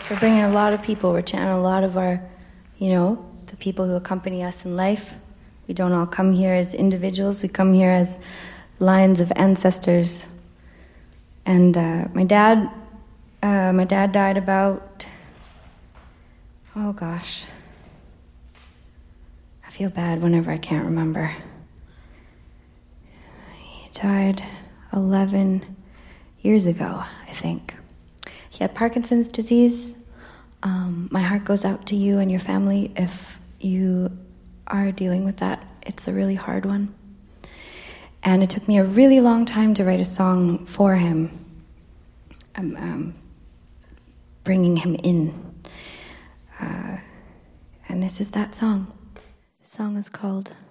So we're bringing a lot of people. We're chanting a lot of our, the people who accompany us in life. We don't all come here as individuals. We come here as lines of ancestors. And my dad died about, oh gosh, I feel bad whenever I can't remember. He died 11 years ago, I think. He had Parkinson's disease. My heart goes out to you and your family if you are dealing with that. It's a really hard one. And it took me a really long time to write a song for him, bringing him in. And this is that song. The song is called